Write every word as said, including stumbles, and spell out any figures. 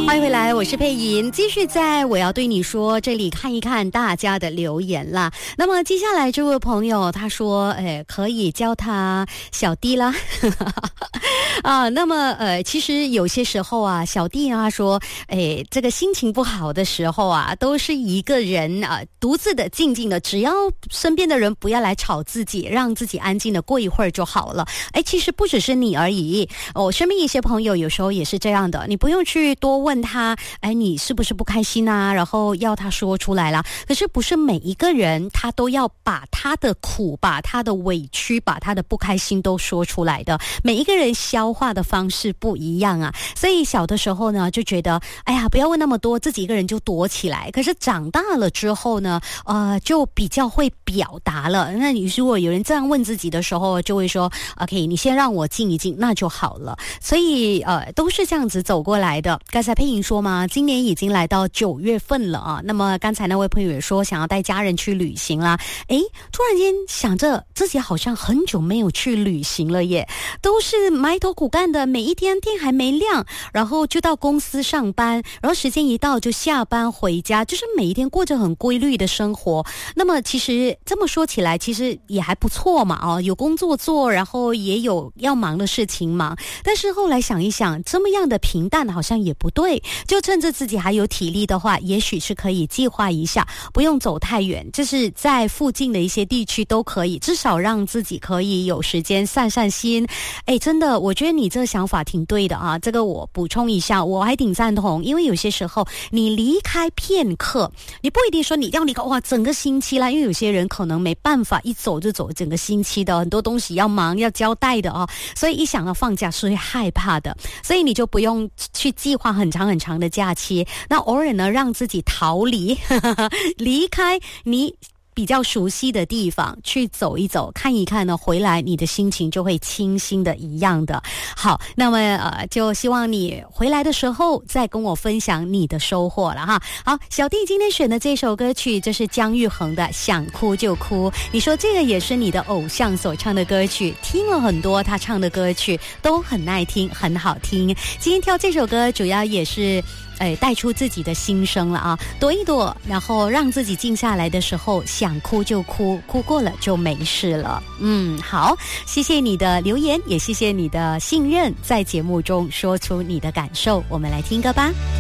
欢迎回来，我是佩莹，继续在我要对你说这里看一看大家的留言啦。那么接下来这位朋友他说，哎，可以叫他小弟啦。啊，那么呃，其实有些时候啊，小弟啊说，哎，这个心情不好的时候啊，都是一个人啊，独自的、静静的，只要身边的人不要来吵自己，让自己安静的过一会儿就好了。哎，其实不只是你而已，我身边一些朋友有时候也是这样的，你不用去多问他，哎，你是不是不开心啊？然后要他说出来啦。可是不是每一个人他都要把他的苦、把他的委屈、把他的不开心都说出来的。每一个人消化的方式不一样啊，所以小的时候呢就觉得，哎呀，不要问那么多，自己一个人就躲起来。可是长大了之后呢，呃，就比较会表达了。那你如果有人这样问自己的时候，就会说 ，OK， 你先让我静一静，那就好了。所以呃，都是这样子走过来的。刚才佩莹说嘛，今年已经来到九月份了啊。那么刚才那位朋友也说想要带家人去旅行啦，诶，突然间想着自己好像很久没有去旅行了耶，都是埋头苦干的，每一天天还没亮，然后就到公司上班，然后时间一到就下班回家，就是每一天过着很规律的生活。那么其实这么说起来，其实也还不错嘛，哦，有工作做，然后也有要忙的事情忙。但是后来想一想，这么样的平淡好像也不对，就趁着自己还有体力的话，也许是可以计划一下，不用走太远，就是在附近的一些地区都可以，至少让自己可以有时间散散心。哎，真的，我觉得你这个想法挺对的啊，这个我补充一下，我还挺赞同。因为有些时候你离开片刻，你不一定说你要离开哇整个星期啦，因为有些人可能没办法一走就走整个星期的，很多东西要忙要交代的啊，所以一想到放假是会害怕的，所以你就不用去计划很长很长的假期，那偶尔呢让自己逃离呵呵离开你比较熟悉的地方去走一走看一看呢，回来你的心情就会清新的一样的。好，那么呃，就希望你回来的时候再跟我分享你的收获了哈。好，小弟今天选的这首歌曲就是姜育恒的《想哭就哭》，你说这个也是你的偶像所唱的歌曲，听了很多他唱的歌曲都很耐听很好听，今天挑这首歌主要也是哎，带出自己的心声了啊，躲一躲，然后让自己静下来的时候，想哭就哭，哭过了就没事了。嗯，好，谢谢你的留言，也谢谢你的信任，在节目中说出你的感受，我们来听歌吧。